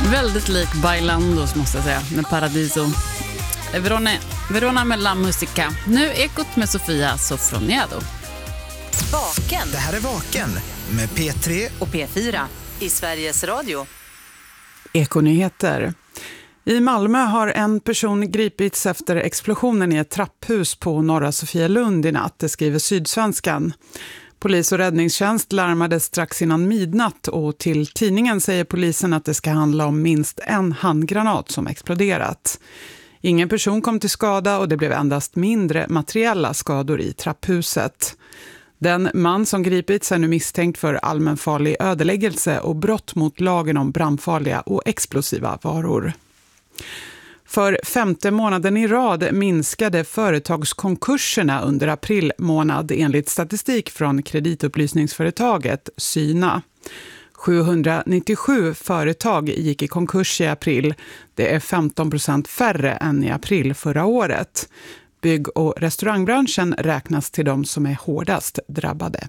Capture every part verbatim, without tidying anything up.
Väldigt lik Bailandos måste jag säga, med Paradiso. Verona, Verona med La Musica. Nu Ekot med Sofia Sofroniado. Vaken. Det här är Vaken med P tre och P fyra i Sveriges Radio. Ekonyheter. I Malmö har en person gripits efter explosionen i ett trapphus på Norra Sofielund i natt, det skriver Sydsvenskan. Polis och räddningstjänst larmade strax innan midnatt och till tidningen säger polisen att det ska handla om minst en handgranat som exploderat. Ingen person kom till skada och det blev endast mindre materiella skador i trapphuset. Den man som gripits är nu misstänkt för allmänfarlig ödeläggelse och brott mot lagen om brandfarliga och explosiva varor. För femte månaden i rad minskade företagskonkurserna under april månad enligt statistik från kreditupplysningsföretaget Syna. sjuhundranittiosju företag gick i konkurs i april. Det är femton procent färre än i april förra året. Bygg- och restaurangbranschen räknas till de som är hårdast drabbade.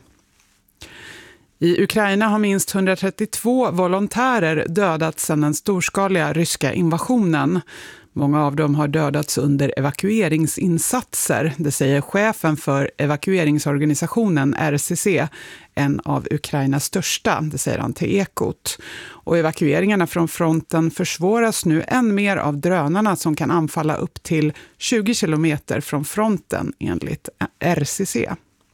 I Ukraina har minst hundratrettiotvå volontärer dödats sedan den storskaliga ryska invasionen. Många av dem har dödats under evakueringsinsatser, det säger chefen för evakueringsorganisationen R C C, en av Ukrainas största, det säger han till Ekot. Och evakueringarna från fronten försvåras nu än mer av drönarna som kan anfalla upp till tjugo kilometer från fronten enligt R C C.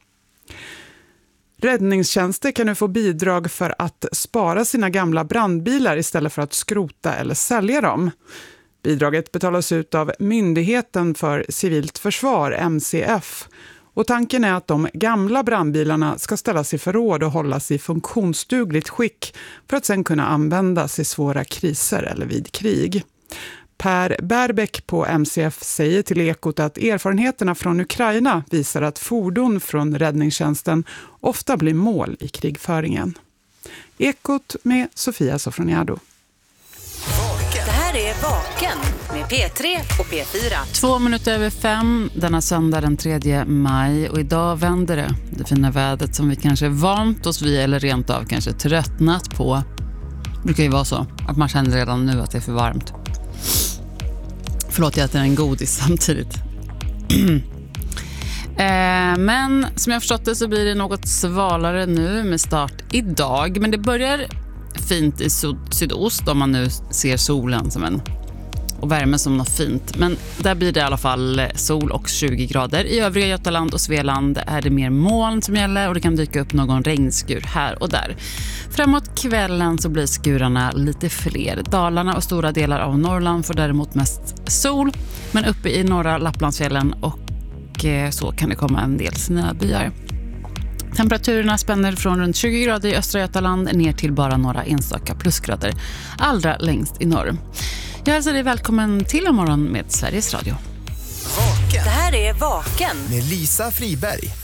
Räddningstjänster kan nu få bidrag för att spara sina gamla brandbilar istället för att skrota eller sälja dem. Bidraget betalas ut av Myndigheten för civilt försvar, M C F. Och tanken är att de gamla brandbilarna ska ställas i förråd och hållas i funktionsdugligt skick för att sedan kunna användas i svåra kriser eller vid krig. Per Bärbeck på M C F säger till Ekot att erfarenheterna från Ukraina visar att fordon från räddningstjänsten ofta blir mål i krigföringen. Ekot med Sofia Sofroniado. Det här är Vaken med P tre och P fyra. Två minuter över fem denna söndag den tredje maj och idag vänder det. Det fina vädret som vi kanske vant oss vid eller rent av kanske tröttnat på. Det brukar ju vara så att man känner redan nu att det är för varmt. Förlåt, jag äter en godis samtidigt. eh, men som jag förstått det så blir det något svalare nu med start idag. Men det börjar fint i syd- sydost om man nu ser solen som en och värme som något fint. Men där blir det i alla fall sol och tjugo grader. I övriga Götaland och Svealand är det mer moln som gäller och det kan dyka upp någon regnskur här och där. Framåt kvällen så blir skurarna lite fler. Dalarna och stora delar av Norrland får däremot mest sol. Men uppe i norra Lapplandsfjällen och så kan det komma en del snöbyar. Temperaturerna spänner från runt tjugo grader i östra Götaland ner till bara några enstaka plusgrader. Allra längst i norr. Jag hälsar dig välkommen till imorgon med Sveriges Radio. Vaken Det här är Vaken med Lisa Friberg.